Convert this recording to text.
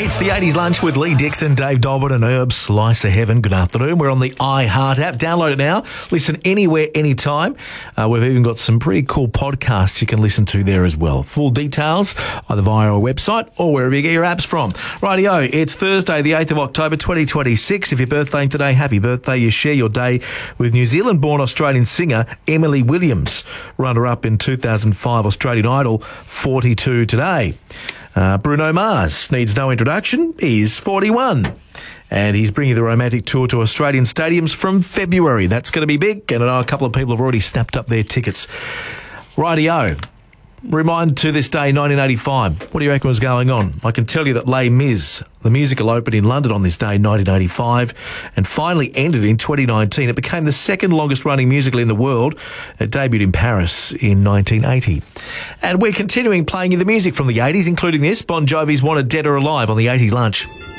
It's the 80s Lunch with Lee Dixon, Dave Dobbin and Herb Slice of Heaven. Good afternoon. We're on the iHeart app. Download it now. Listen anywhere, anytime. We've even got some pretty cool podcasts you can listen to there as well. Full details either via our website or wherever you get your apps from. Rightio, it's Thursday, the 8th of October, 2026. If you're birthday today, happy birthday. You share your day with New Zealand-born Australian singer Emily Williams, runner-up in 2005 Australian Idol, 42 today. Bruno Mars needs no introduction. He's 41. And he's bringing the romantic tour to Australian stadiums from February. That's going to be big. And I know a couple of people have already snapped up their tickets. Rightio. Remind to this day, 1985. What do you reckon was going on? I can tell you that Les Mis, the musical, opened in London on this day, 1985, and finally ended in 2019. It became the second longest running musical in the world. It debuted in Paris in 1980. And we're continuing playing you the music from the 80s, including this, Bon Jovi's Wanted Dead or Alive on the 80s Lunch.